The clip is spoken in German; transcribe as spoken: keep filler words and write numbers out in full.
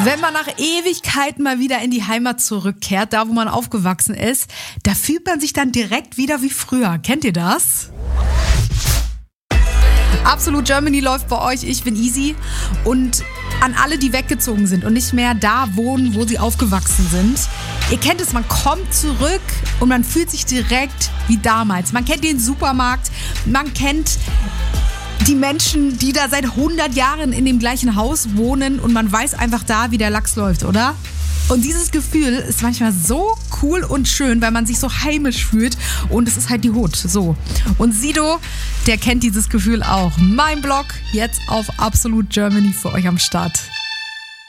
Wenn man nach Ewigkeiten mal wieder in die Heimat zurückkehrt, da wo man aufgewachsen ist, da fühlt man sich dann direkt wieder wie früher. Kennt ihr das? Absolut Germany läuft bei euch, ich bin Easy. Und an alle, die weggezogen sind und nicht mehr da wohnen, wo sie aufgewachsen sind. Ihr kennt es, man kommt zurück und man fühlt sich direkt wie damals. Man kennt den Supermarkt, man kennt die Menschen, die da seit hundert Jahren in dem gleichen Haus wohnen und man weiß einfach da, wie der Lachs läuft, oder? Und dieses Gefühl ist manchmal so cool und schön, weil man sich so heimisch fühlt und es ist halt die Hut, so. Und Sido, der kennt dieses Gefühl auch. Mein Blog jetzt auf Absolut Germany für euch am Start.